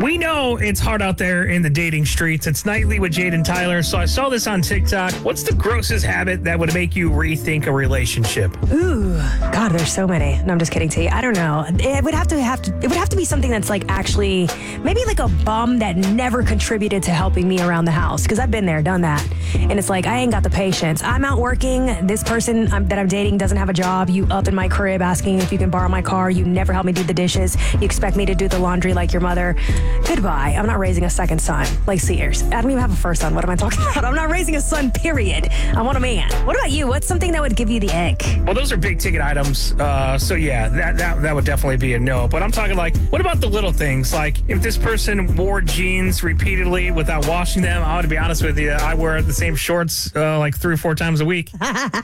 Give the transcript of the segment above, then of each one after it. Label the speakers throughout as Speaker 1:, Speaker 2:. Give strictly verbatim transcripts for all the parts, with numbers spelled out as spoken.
Speaker 1: We know it's hard out there in the dating streets. It's Nightly with Jade and Tyler. So I saw this on TikTok. What's the grossest habit that would make you rethink a relationship?
Speaker 2: Ooh, God, there's so many. No, I'm just kidding, T. I don't know. It would have to have to. It would have to be something that's like actually maybe like a bum that never contributed to helping me around the house. Because I've been there, done that, and it's like I ain't got the patience. I'm out working. This person I'm, that I'm dating doesn't have a job. You up in my crib asking if you can borrow my car. You never help me do the dishes. You expect me to do the laundry like your mother. Goodbye. I'm not raising a second son like Sears. I don't even have a first son. What am I talking about? I'm not raising a son, period. I want a man. What about you? What's something that would give you the ick?
Speaker 1: Well, those are big ticket items. Uh, so yeah, that, that that would definitely be a no. But I'm talking like, what about the little things? Like if this person wore jeans repeatedly without washing them, I would be honest with you, I wear the same shorts uh, like three or four times a week.
Speaker 2: Look,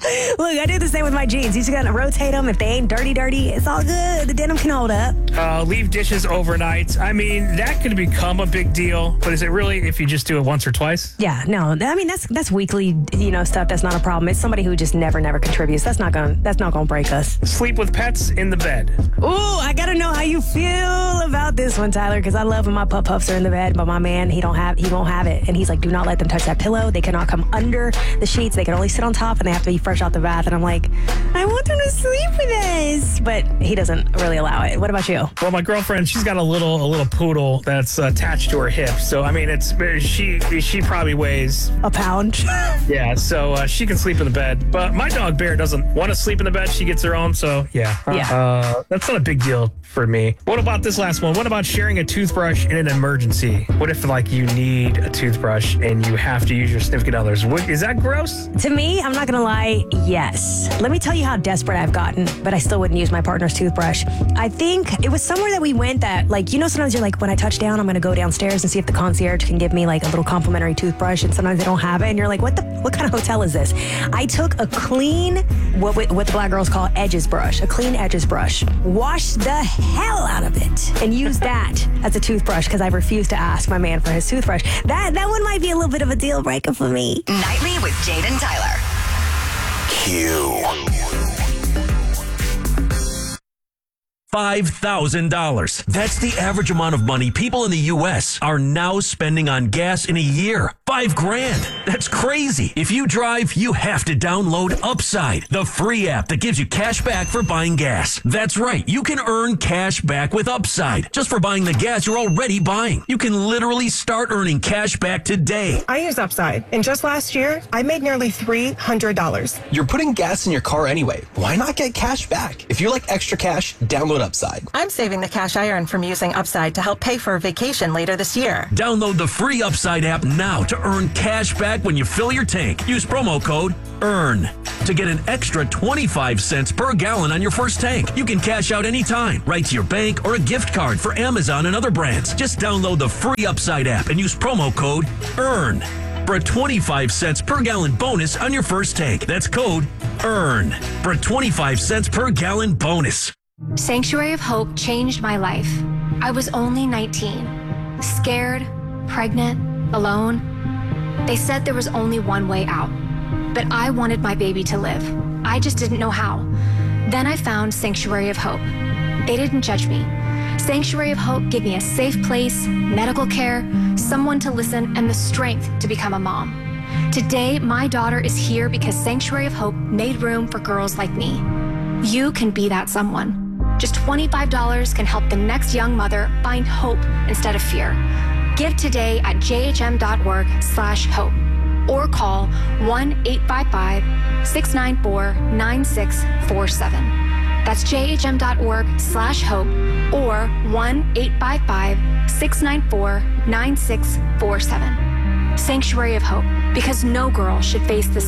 Speaker 2: I do the same with my jeans. You just gotta rotate them. If they ain't dirty, dirty, it's all good. The denim can hold up.
Speaker 1: Uh, leave dishes overnight. I mean, that could become a big deal, but is it really if you just do it once or twice?
Speaker 2: Yeah, no. I mean, that's that's weekly, you know, stuff. That's not a problem. It's somebody who just never, never contributes. That's not gonna that's not gonna break us.
Speaker 1: Sleep with pets in the bed.
Speaker 2: Ooh, I gotta know how you feel about this one, Tyler, because I love when my pup pups are in the bed, but my man, he don't have he won't have it, and he's like, do not let them touch that pillow. They cannot come under the sheets. They can only sit on top, and they have to be fresh out the bath. And I'm like, I want them to sleep with us, but he doesn't really allow it. What about you?
Speaker 1: Well, my girlfriend, she's got a little a little poodle that's attached to her hip. So I mean, it's she she probably weighs
Speaker 2: a pound.
Speaker 1: Yeah, so uh, she can sleep in the bed. But my dog Bear doesn't want to sleep in the bed. She gets her own. So yeah,
Speaker 2: yeah,
Speaker 1: uh, that's not a big deal for me. What about this last one? What about sharing a toothbrush in an emergency? What if like you need a toothbrush and you have to use your significant others? What, is that gross?
Speaker 2: To me, I'm not gonna lie. Yes. Let me tell you how desperate I've gotten, but I still wouldn't use my partner's toothbrush. I think it was somewhere that we went that, like, you know, sometimes you're like, when I touch down, I'm gonna go downstairs and see if the concierge can give me like a little complimentary toothbrush, and sometimes they don't have it, and you're like, what the, what kind of hotel is this? I took a clean, what what the black girls call edges brush, a clean edges brush, washed the hell out of it, and used that as a toothbrush because I refused to ask my man for his toothbrush. That that one might be a little bit of a deal breaker for me.
Speaker 3: Nightly with Jade and Tyler.
Speaker 4: Q. five thousand dollars. That's the average amount of money people in the U S are now spending on gas in a year. Five grand. That's crazy. If you drive, you have to download Upside, the free app that gives you cash back for buying gas. That's right. You can earn cash back with Upside just for buying the gas you're already buying. You can literally start earning cash back today.
Speaker 5: I use Upside, and just last year, I made nearly three hundred dollars.
Speaker 6: You're putting gas in your car anyway. Why not get cash back? If you like extra cash, download Upside.
Speaker 5: I'm saving the cash I earn from using Upside to help pay for a vacation later this year.
Speaker 4: Download the free Upside app now to earn cash back when you fill your tank. Use promo code EARN to get an extra twenty-five cents per gallon on your first tank. You can cash out anytime, right to your bank or a gift card for Amazon and other brands. Just download the free Upside app and use promo code EARN for a twenty-five cents per gallon bonus on your first tank. That's code EARN for a twenty-five cents per gallon bonus.
Speaker 7: Sanctuary of Hope changed my life. I was only nineteen, scared, pregnant, alone. They said there was only one way out, but I wanted my baby to live. I just didn't know how. Then I found Sanctuary of Hope. They didn't judge me. Sanctuary of Hope gave me a safe place, medical care, someone to listen, and the strength to become a mom. Today, my daughter is here because Sanctuary of Hope made room for girls like me. You can be that someone. Just twenty-five dollars can help the next young mother find hope instead of fear. Give today at jhm.org slash hope or call one eight five five, six nine four, nine six four seven. That's jhm.org slash hope or one eight five five, six nine four, nine six four seven. Sanctuary of Hope, because no girl should face this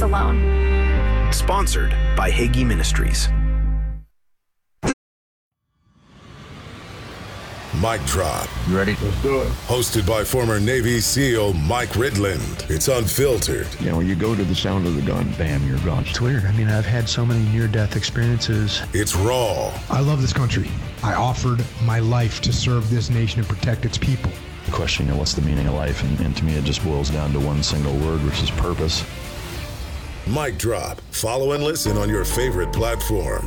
Speaker 7: alone.
Speaker 8: Sponsored by Hagee Ministries.
Speaker 9: Mic Drop.
Speaker 10: You ready?
Speaker 9: Let's do it. Hosted by former Navy SEAL Mike Ridland. It's unfiltered.
Speaker 10: You know, when you go to the sound of the gun, bam, you're gone.
Speaker 11: It's weird. I mean, I've had so many near-death experiences.
Speaker 9: It's raw.
Speaker 12: I love this country. I offered my life to serve this nation and protect its people.
Speaker 10: The question, you know, what's the meaning of life? And, and to me, it just boils down to one single word, which is purpose.
Speaker 9: Mic Drop. Follow and listen on your favorite platform.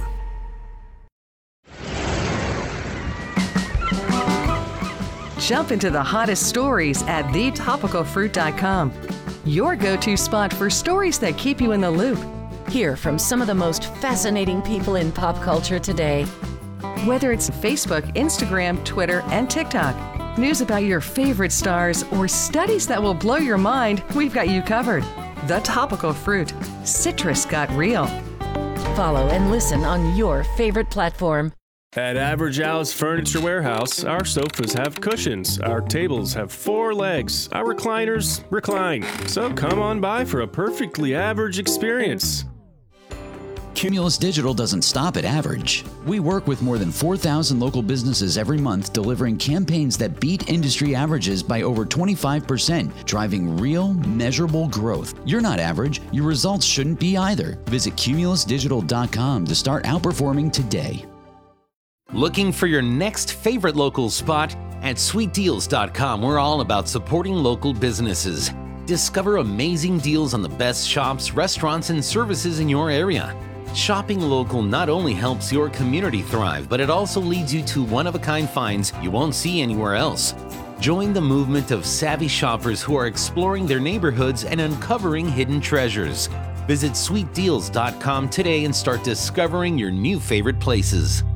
Speaker 13: Jump into the hottest stories at the topical fruit dot com. Your go-to spot for stories that keep you in the loop.
Speaker 14: Hear from some of the most fascinating people in pop culture today.
Speaker 13: Whether it's Facebook, Instagram, Twitter, and TikTok, news about your favorite stars, or studies that will blow your mind, we've got you covered. The Topical Fruit. Citrus got real.
Speaker 14: Follow and listen on your favorite platform.
Speaker 15: At Average Alice Furniture Warehouse, our sofas have cushions, our tables have four legs, our recliners recline. So come on by for a perfectly average experience.
Speaker 16: Cumulus Digital doesn't stop at average. We work with more than four thousand local businesses every month, delivering campaigns that beat industry averages by over twenty-five percent, driving real, measurable growth. You're not average. Your results shouldn't be either. Visit cumulus digital dot com to start outperforming today.
Speaker 17: Looking for your next favorite local spot? At sweet deals dot com, we're all about supporting local businesses. Discover amazing deals on the best shops, restaurants, and services in your area. Shopping local not only helps your community thrive, but it also leads you to one-of-a-kind finds you won't see anywhere else. Join the movement of savvy shoppers who are exploring their neighborhoods and uncovering hidden treasures. Visit sweet deals dot com today and start discovering your new favorite places.